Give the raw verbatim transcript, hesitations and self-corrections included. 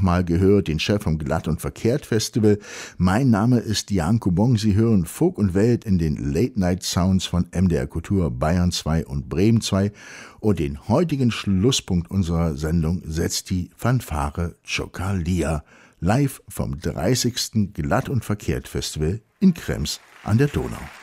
nochmal gehört, den Chef vom Glatt und Verkehrt Festival. Mein Name ist Janko Bong. Sie hören Folk und Welt in den Late-Night-Sounds von M D R Kultur Bayern zwei und Bremen zwei. Und den heutigen Schlusspunkt unserer Sendung setzt die Fanfare Tschokalia, live vom dreißigsten Glatt und Verkehrt Festival in Krems an der Donau.